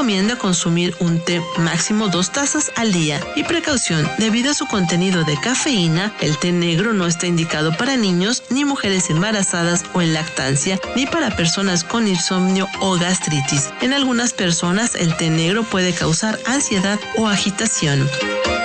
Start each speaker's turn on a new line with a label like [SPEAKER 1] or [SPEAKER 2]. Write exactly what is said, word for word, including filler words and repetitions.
[SPEAKER 1] recomienda consumir un té máximo dos tazas al día. Y precaución, debido a su contenido de cafeína, el té negro no está indicado para niños, ni mujeres embarazadas o en lactancia, ni para personas con insomnio o gastritis. En algunas personas, el té negro puede causar ansiedad o agitación.